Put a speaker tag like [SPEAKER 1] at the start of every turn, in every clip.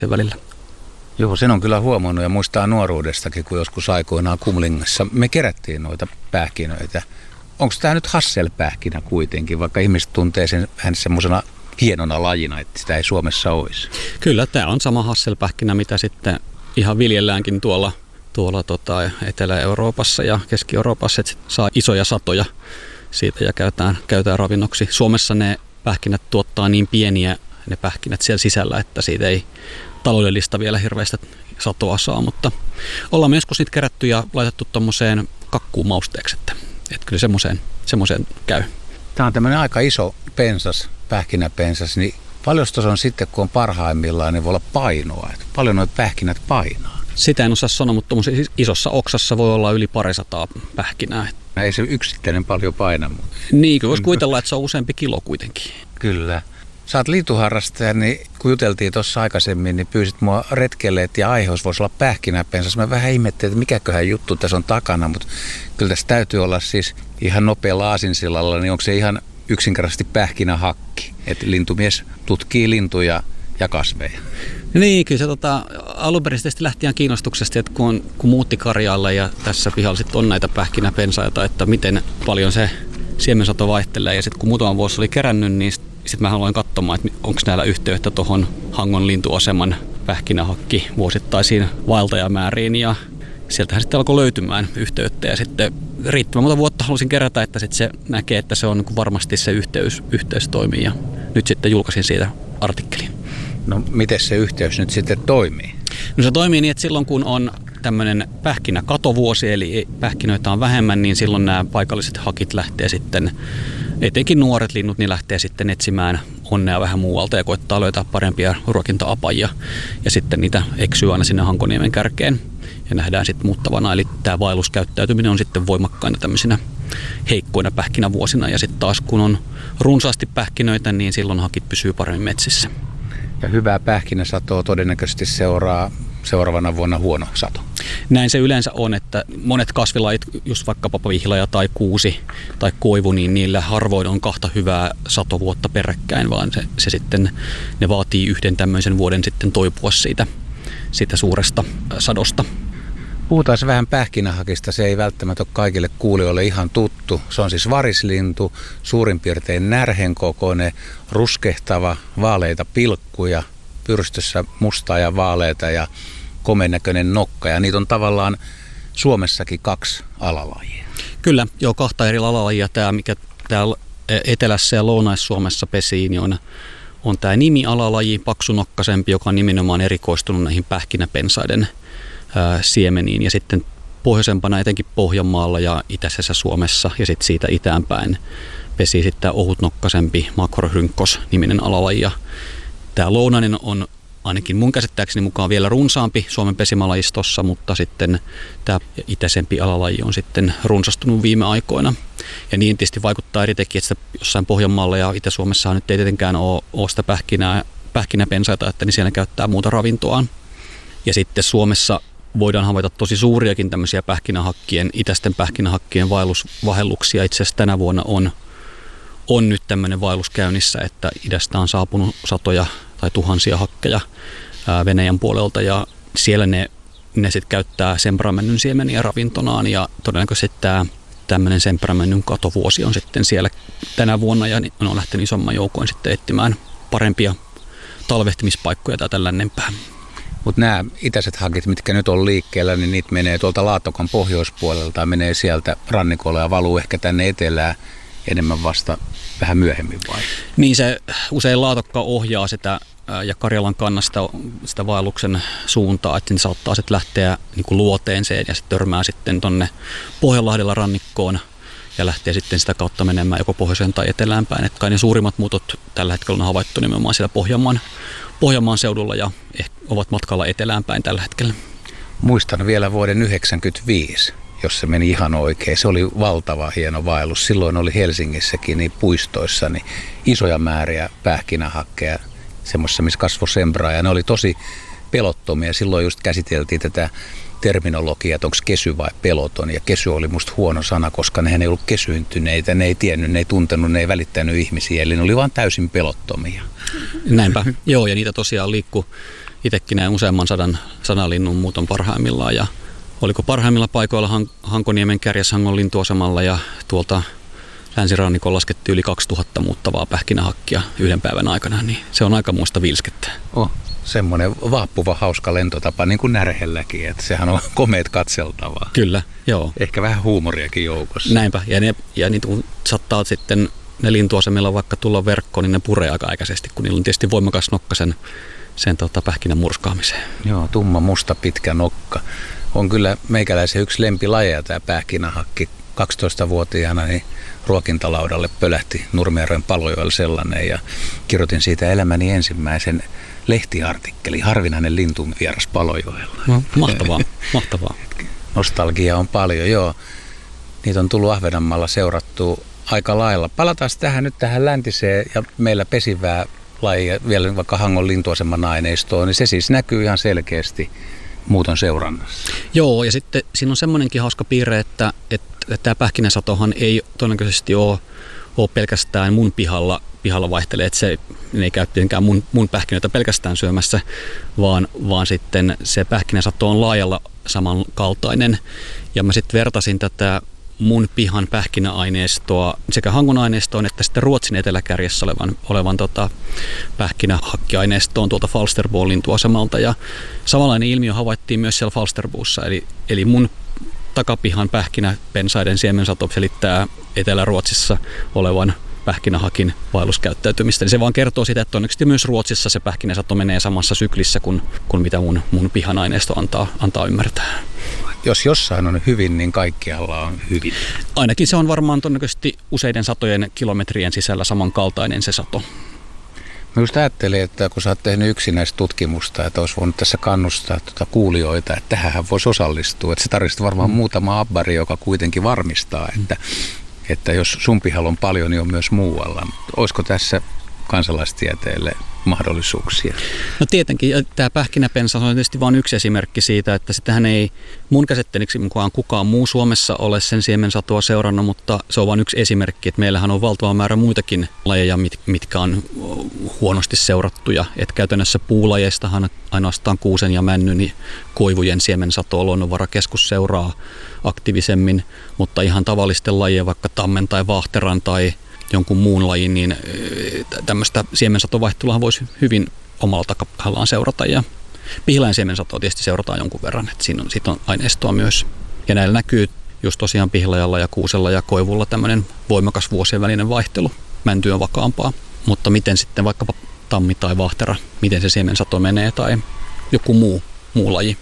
[SPEAKER 1] välillä.
[SPEAKER 2] Joo, sen on kyllä huomannut ja muistaa nuoruudestakin, kun joskus aikoinaan Kumlingassa me kerättiin noita pähkinöitä. Onko tämä nyt hasselpähkinä kuitenkin, vaikka ihmiset tuntee sen vähän semmoisena hienona lajina, että sitä ei Suomessa olisi?
[SPEAKER 1] Kyllä, tämä on sama hasselpähkinä, mitä sitten ihan viljelläänkin tuolla Etelä-Euroopassa ja Keski-Euroopassa, että saa isoja satoja siitä ja käytetään ravinnoksi. Suomessa ne pähkinät tuottaa niin pieniä ne pähkinät siellä sisällä, että siitä ei taloudellista vielä hirveästä satoa saa, mutta ollaan joskus niitä kerätty ja laitettu tuommoiseen kakkuun mausteeksi, että kyllä semmoiseen käy.
[SPEAKER 2] Tämä on tämmöinen aika iso pensas, pähkinäpensas, niin paljon se on sitten, kun on parhaimmillaan, niin voi olla painoa, että paljon nuo pähkinät painaa.
[SPEAKER 1] Sitä en osaa sanoa, mutta isossa oksassa voi olla yli 200 pähkinää.
[SPEAKER 2] Ei se yksittäinen paljon paina. Mutta
[SPEAKER 1] niin, kyllä voisi kuvitella, että se on useampi kilo kuitenkin.
[SPEAKER 2] Kyllä. Sä oot lintuharrastaja, niin kun juteltiin tuossa aikaisemmin, niin pyysit mua retkelle, että aiheus voisi olla pähkinäpensas. Mä vähän ihmettelin, että mikäköhän juttu tässä on takana, mutta kyllä tässä täytyy olla siis ihan nopealla aasinsillalla, niin onko se ihan yksinkertaisesti pähkinähakki, että lintumies tutkii lintuja ja kasveja.
[SPEAKER 1] Niin, kyllä se alunperäisesti lähtien kiinnostuksesta, että kun muutti Karjaalle ja tässä pihalla sitten on näitä pähkinäpensaita, että miten paljon se siemensato vaihtelee. Ja sitten kun muutaman vuosi oli kerännyt, niin sitten mä haluan katsomaan, että onko näillä yhteyttä tuohon Hangon lintuaseman pähkinähakki vuosittaisiin vaeltajamääriin. Ja sieltähän sitten alkoi löytymään yhteyttä ja sitten riittävän monta vuotta halusin kerätä, että sitten se näkee, että se on varmasti se yhteys toimii. Ja nyt sitten julkaisin siitä artikkelin.
[SPEAKER 2] No miten se yhteys nyt sitten toimii?
[SPEAKER 1] No se toimii niin, että silloin kun on tämmöinen pähkinäkatovuosi, eli pähkinöitä on vähemmän, niin silloin nämä paikalliset hakit lähtee sitten, etenkin nuoret linnut, niin lähtee sitten etsimään onnea vähän muualta ja koettaa löytää parempia ruokinta-apajia. Ja sitten niitä eksyy aina sinne Hankoniemen kärkeen ja nähdään sitten muuttavana. Eli tämä vaelluskäyttäytyminen on sitten voimakkaina tämmöisinä heikkoina pähkinävuosina. Ja sitten taas kun on runsaasti pähkinöitä, niin silloin hakit pysyy paremmin metsissä.
[SPEAKER 2] Ja hyvää pähkinäsatoa todennäköisesti seuraa seuraavana vuonna huono sato.
[SPEAKER 1] Näin se yleensä on, että monet kasvilajit, just vaikkapa vihlaja tai kuusi tai koivu, niin niillä harvoin on kahta hyvää satovuotta peräkkäin, vaan se sitten, ne vaatii yhden tämmöisen vuoden sitten toipua siitä suuresta sadosta.
[SPEAKER 2] Puhutaan vähän pähkinähakista, se ei välttämättä ole kaikille kuulijoille ihan tuttu. Se on siis varislintu, suurin piirtein närhen kokoinen, ruskehtava, vaaleita pilkkuja, pyrstössä mustaa ja vaaleita ja komennäköinen nokka. Ja niitä on tavallaan Suomessakin 2 alalajia.
[SPEAKER 1] Kyllä, joo, 2 eri alalajia. Tämä, mikä täällä Etelässä ja Lounais-Suomessa pesii, niin on tämä nimialalaji, paksunokkaisempi, joka on nimenomaan erikoistunut näihin pähkinäpensaiden siemeniin. Ja sitten pohjoisempana etenkin Pohjanmaalla ja itäisessä Suomessa ja sitten siitä itäänpäin pesii sitten tämä ohutnokkaisempi Macrorhynchos-niminen alalaji. Tämä lounainen on ainakin mun käsittääkseni mukaan vielä runsaampi Suomen pesimälajistossa, mutta sitten tämä itäisempi alalaji on sitten runsastunut viime aikoina. Ja niin tietysti vaikuttaa eri tekijät, että jossain Pohjanmaalla ja Itä-Suomessa nyt ei tietenkään ole sitä pähkinäpensaita, että niin siellä käyttää muuta ravintoaan. Ja sitten Suomessa voidaan havaita tosi suuriakin tämmöisiä itäisten pähkinähakkien vaellusvahelluksia. Itse asiassa tänä vuonna on nyt tämmöinen vaellus käynnissä, että idästä on saapunut satoja tai tuhansia hakkeja Venäjän puolelta ja siellä ne sitten käyttää semperamennyn siemeniä ravintonaan ja todennäköisesti tämä tämmöinen semperamennyn katovuosi on sitten siellä tänä vuonna ja ne on lähtenyt isomman joukoin sitten etsimään parempia talvehtimispaikkoja tai lännempää.
[SPEAKER 2] Mutta nämä itäiset hakit, mitkä nyt on liikkeellä, niin niitä menee tuolta Laatokan pohjoispuolelta, menee sieltä rannikolle ja valuu ehkä tänne etelään enemmän vasta vähän myöhemmin vai? Niin
[SPEAKER 1] se usein Laatokka ohjaa sitä ja Karjalan kannasta sitä vaelluksen suuntaa, että ne saattaa sitten lähteä niin kuin luoteenseen ja sitten törmää sitten tonne Pohjanlahdella rannikkoon ja lähtee sitten sitä kautta menemään joko pohjoiseen tai etelään päin. Että kai ne suurimmat muutot tällä hetkellä on havaittu nimenomaan siellä Pohjanmaan seudulla ja ovat matkalla etelään päin tällä hetkellä.
[SPEAKER 2] Muistan vielä vuoden 1995, jos se meni ihan oikein. Se oli valtava hieno vaellus. Silloin oli Helsingissäkin niin puistoissa niin isoja määriä pähkinähakkeja, semmoisessa missä kasvoi sembraa. Ja ne oli tosi pelottomia. Silloin just käsiteltiin tätä terminologiaa, että onko kesy vai peloton. Ja kesy oli musta huono sana, koska nehän ei ollut kesyyntyneitä, ne ei tiennyt, ne ei tuntenut, ne ei välittänyt ihmisiä. Eli ne oli vaan täysin pelottomia.
[SPEAKER 1] Näinpä, joo, ja niitä tosiaan liikkuu itsekin näin useamman sadan linnun muuton parhaimmillaan. Ja oliko parhaimmilla paikoilla Hankoniemen kärjessä Hangon lintuasemalla ja tuolta länsirannikolla laskettiin yli 2000 muuttavaa pähkinähakkia yhden päivän aikana, niin se on aika muista vilskettä.
[SPEAKER 2] Semmoinen vaappuva hauska lentotapa, niin kuin Närhelläkin, että sehän on komeet katseltavaa.
[SPEAKER 1] Kyllä, joo.
[SPEAKER 2] Ehkä vähän huumoriakin joukossa.
[SPEAKER 1] Näinpä, ja niitä saattaa sitten ne lintuasemilla vaikka tulla verkkoon, niin ne puree aika aikaisesti, kun niillä on tietysti voimakas nokka sen pähkinän murskaamiseen.
[SPEAKER 2] Joo, tumma, musta, pitkä nokka. On kyllä meikäläisen yksi lempilajeja tämä pähkinähakki. 12-vuotiaana niin ruokintalaudalle pölähti Nurmijärven Palojoella sellainen ja kirjoitin siitä elämäni ensimmäisen lehtiartikkeli, harvinainen lintun vieras Palojoella.
[SPEAKER 1] No, mahtavaa. Nostalgia
[SPEAKER 2] on paljon, joo. Niitä on tullut Ahvenanmaalla seurattua aika lailla. Palataan tähän läntiseen ja meillä pesivää lajia, vielä vaikka Hangon lintuaseman aineistoon, niin se siis näkyy ihan selkeästi muuton seurannassa.
[SPEAKER 1] Joo, ja sitten siinä on semmoinenkin hauska piirre, että tämä pähkinäsatohan ei todennäköisesti ole pelkästään mun pihalla vaihtelee, että ne ei käy tietenkään mun pähkinöitä pelkästään syömässä, vaan sitten se pähkinäsato on laajalla samankaltainen. Ja mä sitten vertasin tätä mun pihan pähkinäaineistoa sekä Hangon aineistoon että sitten Ruotsin eteläkärjessä olevan pähkinähakkiaineistoon tuolta Falsterboon lintuasemalta. Ja samanlainen ilmiö havaittiin myös siellä Falsterboossa, eli mun takapihan pähkinäpensaiden siemensato selittää Etelä-Ruotsissa olevan pähkinähakin vaelluskäyttäytymistä. Niin se vaan kertoo sitä, että todennäköisesti myös Ruotsissa se pähkinäsato menee samassa syklissä kuin mitä mun pihan aineisto antaa ymmärtää.
[SPEAKER 2] Jos jossain on hyvin, niin kaikkialla on hyvin.
[SPEAKER 1] Ainakin se on varmaan todennäköisesti useiden satojen kilometrien sisällä samankaltainen se sato.
[SPEAKER 2] Mä just ajattelin, että kun sä oot tehnyt yksinäistä tutkimusta, että olisi voinut tässä kannustaa kuulijoita, että tähän voisi osallistua. Että se tarvitsisi varmaan muutama abbari, joka kuitenkin varmistaa, että jos sun pihalla on paljon, niin on myös muualla. Olisiko tässä kansalaistieteelle mahdollisuuksia?
[SPEAKER 1] No tietenkin. Tämä pähkinäpensa on tietysti vain yksi esimerkki siitä, että sitähän ei mun käsitteeliksi mukaan kukaan muu Suomessa ole sen siemensatoa seurannut, mutta se on vain yksi esimerkki, että meillähän on valtava määrä muitakin lajeja, mitkä on huonosti seurattuja. Että käytännössä puulajeistahan ainoastaan kuusen ja männyn koivujen siemensatoa Luonnonvarakeskus seuraa aktiivisemmin, mutta ihan tavallisten lajien, vaikka tammen tai vaahteran tai jonkun muun lajin, niin tämmöistä siemensatovaihtelua voisi hyvin omalla takapihallaan seurata. Ja pihlajan siemensatoa tietysti seurataan jonkun verran, että siitä on aineistoa myös. Ja näillä näkyy just tosiaan pihlajalla ja kuusella ja koivulla tämmöinen voimakas vuosien välinen vaihtelu. Mänty on vakaampaa, mutta miten sitten vaikkapa tammi tai vaahtera, miten se siemensato menee tai joku muu laji.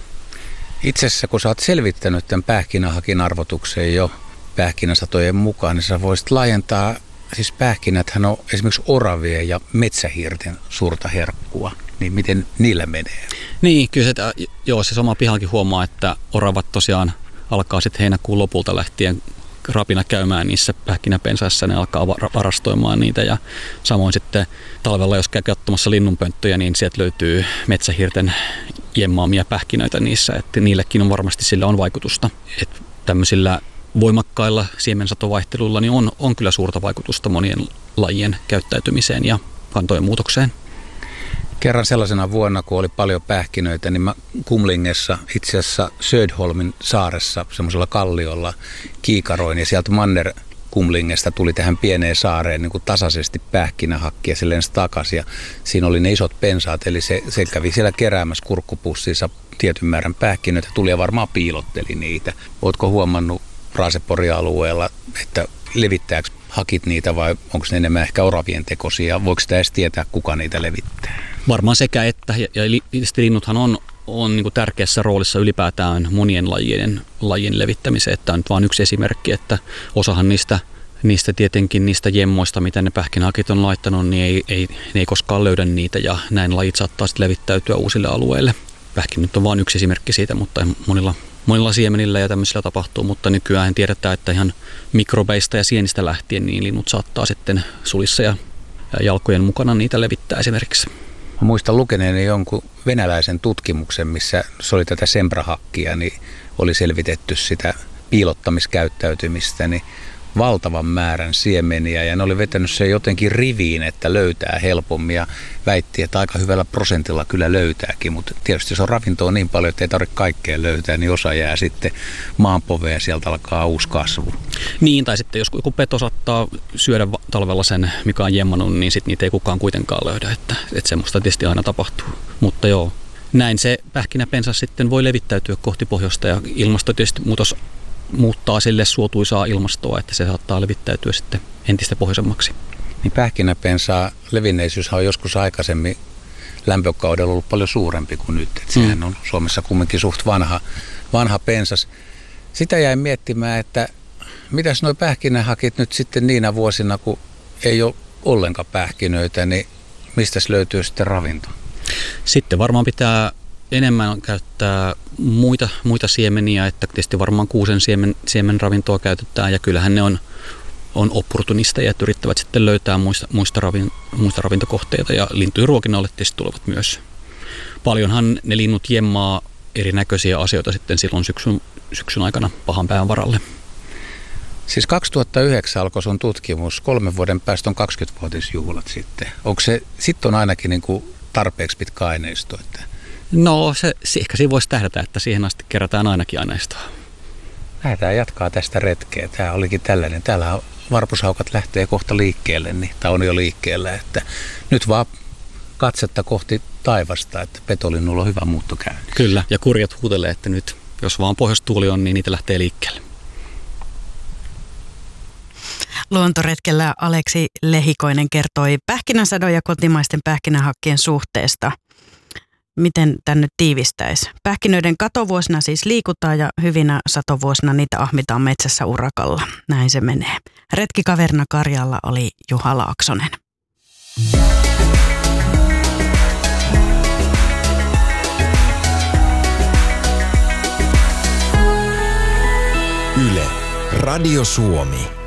[SPEAKER 2] Itse asiassa kun sä oot selvittänyt tämän pähkinähakin arvotuksen jo pähkinäsatojen mukaan, niin sä voisit laajentaa, siis pähkinäthän on esimerkiksi oravien ja metsähiirten suurta herkkua, niin miten niillä menee?
[SPEAKER 1] Niin, kyllä se oma pihallakin huomaa, että oravat tosiaan alkaa sitten heinäkuun lopulta lähtien rapina käymään niissä pähkinäpensaissa, ne alkaa varastoimaan niitä ja samoin sitten talvella, jos käy katsomassa linnunpönttöjä, niin sieltä löytyy metsähiirten jemmaamia pähkinöitä niissä, että niillekin on varmasti sillä on vaikutusta, että tämmöisillä voimakkailla siemensatovaihtelilla niin on kyllä suurta vaikutusta monien lajien käyttäytymiseen ja kantojen muutokseen.
[SPEAKER 2] Kerran sellaisena vuonna, kun oli paljon pähkinöitä, niin mä Kumlingessa, itse asiassa Södholmin saaressa, semmoisella kalliolla kiikaroin ja sieltä Manner-Kumlingesta tuli tähän pieneen saareen niin kuin tasaisesti pähkinähakki ja se lensi takaisin ja siinä oli ne isot pensaat, eli se kävi siellä keräämässä kurkkupussissa tietyn määrän pähkinöitä, tuli ja varmaan piilotteli niitä. Ootko huomannut Raasepori-alueella, että levittääkö hakit niitä vai onko ne enemmän ehkä oravien tekoisia? Voiko sitä edes tietää, kuka niitä levittää?
[SPEAKER 1] Varmaan sekä että. Ja linnuthan on niin kuin tärkeässä roolissa ylipäätään monien lajien levittämiseen. Tämä on nyt vain yksi esimerkki, että osahan niistä tietenkin niistä jemmoista, mitä ne pähkinähakit on laittanut, niin ne ei koskaan löydä niitä ja näin lajit saattaa sitten levittäytyä uusille alueille. Pähkin nyt on vain yksi esimerkki siitä, mutta monilla siemenillä ja tämmöisillä tapahtuu, mutta nykyään tiedetään, että ihan mikrobeista ja sienistä lähtien niin linnut saattaa sitten sulissa ja jalkojen mukana niitä levittää esimerkiksi.
[SPEAKER 2] Mä muistan lukeneeni jonkun venäläisen tutkimuksen, missä se oli tätä sembrahakkia, niin oli selvitetty sitä piilottamiskäyttäytymistä, niin valtavan määrän siemeniä ja ne oli vetänyt sen jotenkin riviin, että löytää helpommin ja väitti, että aika hyvällä prosentilla kyllä löytääkin, mutta tietysti jos on ravintoa niin paljon, että ei tarvitse kaikkea löytää, niin osa jää sitten maanpoveen ja sieltä alkaa uusi kasvu.
[SPEAKER 1] Niin, tai sitten jos joku peto saattaa syödä talvella sen, mikä on jemmannut, niin sitten niitä ei kukaan kuitenkaan löydä, että semmoista tietysti aina tapahtuu, mutta joo. Näin se pähkinäpensas sitten voi levittäytyä kohti pohjoista ja ilmasto tietysti muuttaa sille suotuisaa ilmastoa, että se saattaa levittäytyä sitten entistä pohjoisemmaksi.
[SPEAKER 2] Niin pähkinäpensaa levinneisyys on joskus aikaisemmin lämpökaudella ollut paljon suurempi kuin nyt. Että sehän on Suomessa kumminkin suht vanha pensas. Sitä jäin miettimään, että mitäs nuo pähkinähakit nyt sitten niinä vuosina, kun ei ole ollenkaan pähkinöitä, niin mistäs löytyy sitten ravinto?
[SPEAKER 1] Sitten varmaan pitää enemmän käyttää muita siemeniä, että tietysti varmaan kuusen siemenravintoa käytetään ja kyllähän ne on opportunisteja, että yrittävät sitten löytää muista ravintokohteita ja lintujen ruokinnalle tietysti tulevat myös. Paljonhan ne linnut jemmaa erinäköisiä asioita sitten silloin syksyn aikana pahan pään varalle.
[SPEAKER 2] Siis 2009 alkoi sun tutkimus, 3 vuoden päästä on 20-vuotisjuhlat sitten. Onko se sitten on ainakin niin kuin tarpeeksi pitkä aineisto? Että...
[SPEAKER 1] No ehkä siinä voisi tähdätä, että siihen asti kerätään ainakin aineistoa.
[SPEAKER 2] Lähdetään jatkaa tästä retkeä. Tämä olikin tällainen. Täällä varpushaukat lähtee kohta liikkeelle, niin tämä on jo liikkeellä. Että nyt vaan katsetta kohti taivasta, että petolinnulla on hyvä muuttokäynti.
[SPEAKER 1] Kyllä, ja kurjat huutelee, että nyt jos vaan pohjoistuuli on, niin niitä lähtee liikkeelle.
[SPEAKER 3] Luontoretkellä Aleksi Lehikoinen kertoi pähkinänsadon ja kotimaisten pähkinähakkien suhteesta. Miten tän nyt tiivistäisi? Pähkinöiden katovuosina siis liikutaan ja hyvinä satovuosina niitä ahmitaan metsässä urakalla. Näin se menee. Retkikaverina Karjalla oli Juha Laaksonen.
[SPEAKER 4] Yle, Radio Suomi.